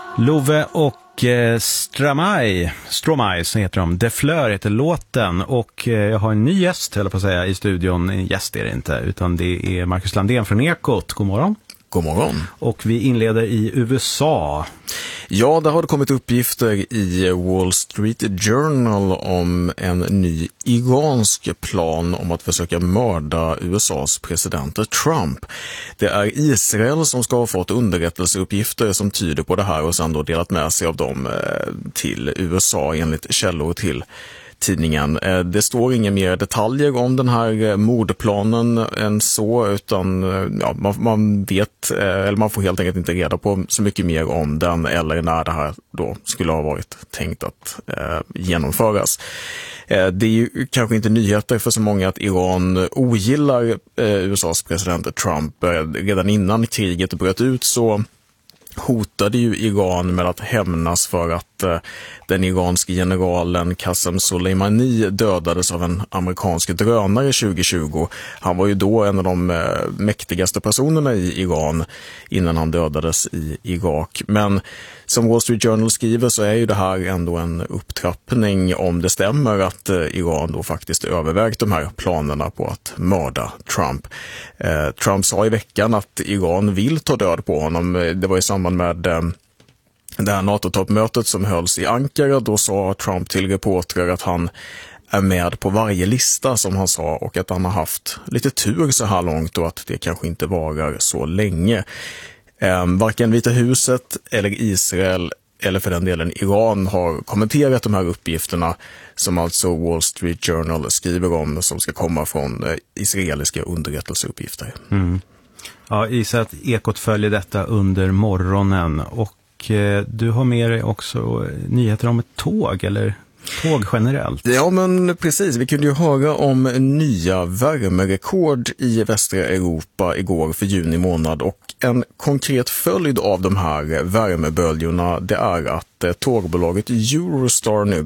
Love och Stromae så heter de. De Fleur heter låten och jag har en ny gäst, höll på att säga, i studion. En gäst är det inte, utan det är Marcus Landén från Ekot. God morgon. God morgon. Och vi inleder i USA. Ja, där har det kommit uppgifter i Wall Street Journal om en ny iransk plan om att försöka mörda USAs president Trump. Det är Israel som ska ha fått underrättelseuppgifter som tyder på det här och sedan då delat med sig av dem till USA enligt källor till tidningen. Det står inga mer detaljer om den här mordplanen än så, utan ja, man vet, eller man får helt enkelt inte reda på så mycket mer om den eller när det här då skulle ha varit tänkt att genomföras. Det är ju kanske inte nyheter för så många att Iran ogillar USAs president Trump. Redan innan kriget bröt ut så hotade ju Iran med att hämnas för att den iranske generalen Qasem Soleimani dödades av en amerikansk drönare 2020. Han var ju då en av de mäktigaste personerna i Iran innan han dödades i Irak. Men som Wall Street Journal skriver så är ju det här ändå en upptrappning om det stämmer att Iran då faktiskt övervägt de här planerna på att mörda Trump. Trump sa i veckan att Iran vill ta död på honom. Det var i samband med det här NATO-toppmötet som hölls i Ankara. Då sa Trump till reportrar att han är med på varje lista som han sa och att han har haft lite tur så här långt och att det kanske inte varar så länge. Varken Vita huset eller Israel eller för den delen Iran har kommenterat de här uppgifterna som alltså Wall Street Journal skriver om, som ska komma från israeliska underrättelseuppgifter. Mm. Ja, gissar att Ekot följer detta under morgonen och du har med dig också nyheter om ett tåg eller tåg generellt. Ja, men precis. Vi kunde ju höra om nya värmerekord i västra Europa igår för juni månad och en konkret följd av de här värmeböljorna det är att tågbolaget Eurostar nu